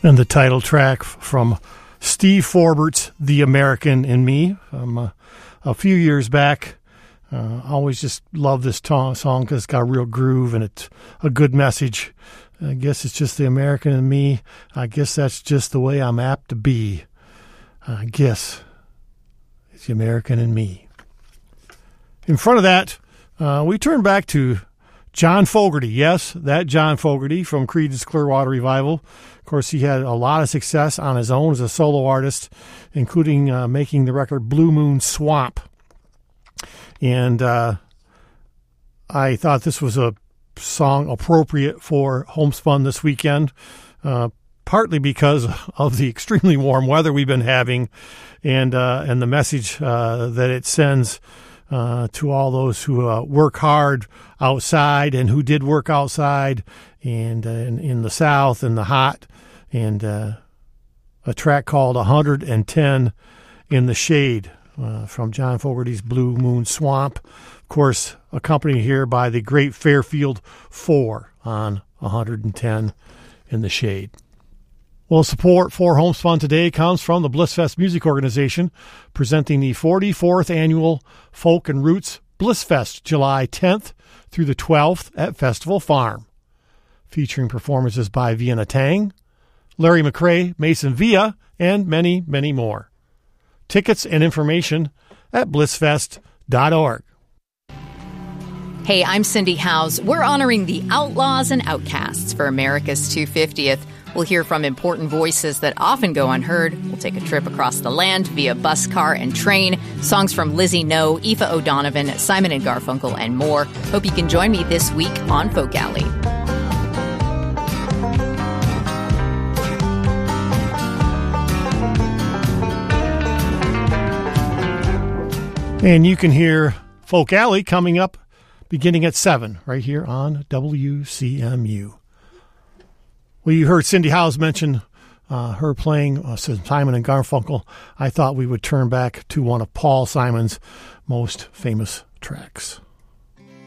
And the title track from Steve Forbert's The American in Me from a few years back. Always just love this song because it's got a real groove and it's a good message. I guess it's just the American in me. I guess that's just the way I'm apt to be. I guess it's the American in me. In front of that, we turn back to John Fogerty. Yes, that John Fogerty from Creedence Clearwater Revival. Of course, he had a lot of success on his own as a solo artist, including making the record Blue Moon Swamp. And I thought this was a song appropriate for Homespun this weekend, partly because of the extremely warm weather we've been having and the message that it sends to all those who work hard outside and who did work outside and in the South and the hot, and a track called 110 in the Shade from John Fogerty's Blue Moon Swamp. Of course, accompanied here by the great Fairfield 4 on 110 in the Shade. Well, support for Homespun today comes from the Blissfest Music Organization, presenting the 44th Annual Folk and Roots Blissfest, July 10th through the 12th at Festival Farm, featuring performances by Vienna Tang, Larry McRae, Mason Villa, and many, many more. Tickets and information at blissfest.org. Hey, I'm Cindy Howes. We're honoring the outlaws and outcasts for America's 250th. We'll hear from important voices that often go unheard. We'll take a trip across the land via bus, car, and train. Songs from Lizzie No, Aoife O'Donovan, Simon and Garfunkel, and more. Hope you can join me this week on Folk Alley. And you can hear Folk Alley coming up beginning at 7 right here on WCMU. Well, you heard Cindy Howes mention her playing Simon and Garfunkel. I thought we would turn back to one of Paul Simon's most famous tracks.